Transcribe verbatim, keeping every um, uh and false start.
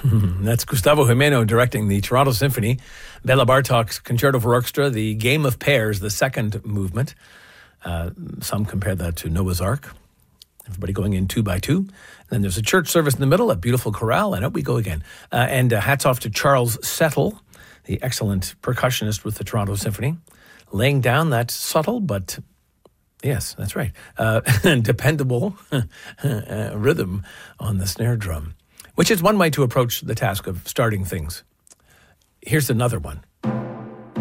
That's Gustavo Gimeno directing the Toronto Symphony. Bela Bartok's Concerto for Orchestra, the Game of Pairs, the second movement. Uh, some compare that to Noah's Ark. Everybody going in two by two. And then there's a church service in the middle, a beautiful chorale, and out we go again. Uh, and uh, hats off to Charles Settle, the excellent percussionist with the Toronto Symphony, laying down that subtle but, yes, that's right, uh, dependable uh, rhythm on the snare drum, which is one way to approach the task of starting things. Here's another one.